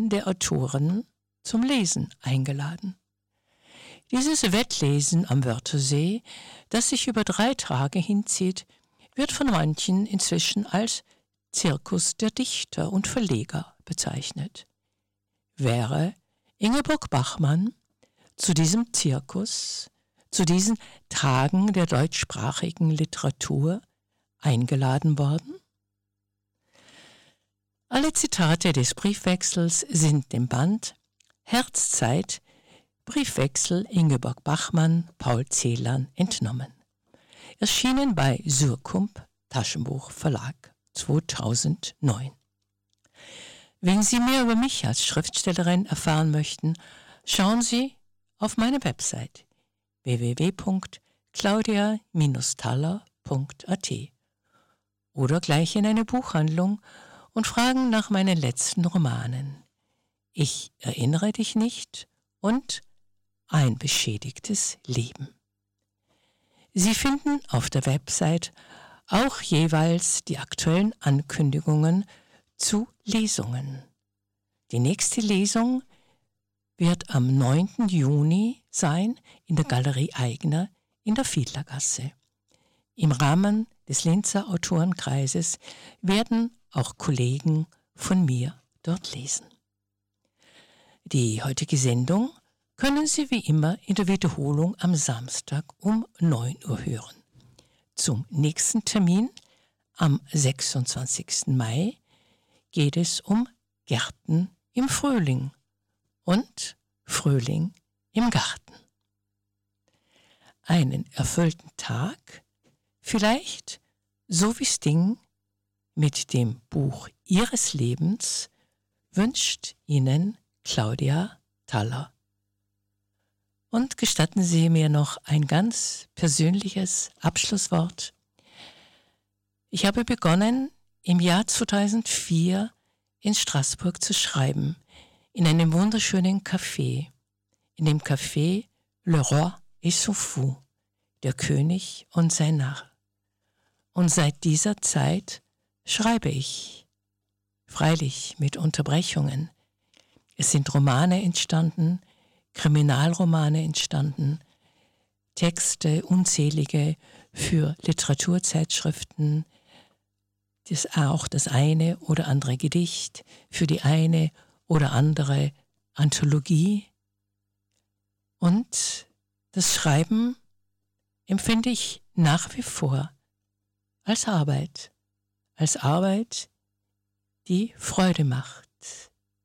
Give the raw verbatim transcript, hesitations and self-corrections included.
Namen der Autoren zum Lesen eingeladen. Dieses Wettlesen am Wörthersee, das sich über drei Tage hinzieht, wird von manchen inzwischen als Zirkus der Dichter und Verleger bezeichnet. Wäre Ingeborg Bachmann zu diesem Zirkus, zu diesen Tagen der deutschsprachigen Literatur eingeladen worden? Alle Zitate des Briefwechsels sind dem Band Herzzeit, Briefwechsel Ingeborg Bachmann, Paul Celan entnommen. Erschienen bei Surkamp Taschenbuch Verlag zweitausendneun. Wenn Sie mehr über mich als Schriftstellerin erfahren möchten, schauen Sie auf meine Website w w w punkt claudia Bindestrich thaler punkt a t oder gleich in eine Buchhandlung und fragen nach meinen letzten Romanen Ich erinnere dich nicht und Ein beschädigtes Leben. Sie finden auf der Website auch jeweils die aktuellen Ankündigungen zu Lesungen. Die nächste Lesung wird am neunten Juni sein in der Galerie Aigner in der Fiedlergasse. Im Rahmen des Linzer Autorenkreises werden auch Kollegen von mir dort lesen. Die heutige Sendung können Sie wie immer in der Wiederholung am Samstag um neun Uhr hören. Zum nächsten Termin am sechsundzwanzigsten Mai geht es um Gärten im Frühling und Frühling im Garten. Einen erfüllten Tag, vielleicht so wie Sting mit dem Buch Ihres Lebens, wünscht Ihnen Claudia Thaler. Und gestatten Sie mir noch ein ganz persönliches Abschlusswort. Ich habe begonnen, im Jahr zweitausendvier in Straßburg zu schreiben, in einem wunderschönen Café, in dem Café Le Roi et son Fou, der König und sein Narr. Und seit dieser Zeit schreibe ich, freilich mit Unterbrechungen. Es sind Romane entstanden, Kriminalromane entstanden, Texte, unzählige für Literaturzeitschriften, das auch das eine oder andere Gedicht, für die eine oder andere Anthologie. Und das Schreiben empfinde ich nach wie vor als Arbeit, als Arbeit, die Freude macht,